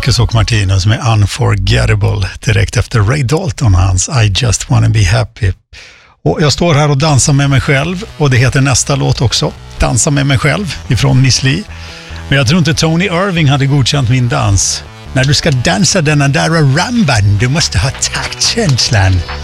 Marcus och Martinus med Unforgettable direkt efter Ray Dalton, hans I Just Wanna Be Happy. Och jag står här och dansar med mig själv, och det heter nästa låt också, Dansa med mig själv, ifrån Miss Li. Men jag tror inte Tony Irving hade godkänt min dans. När du ska dansa denna där ramban, du måste ha taktkänslan.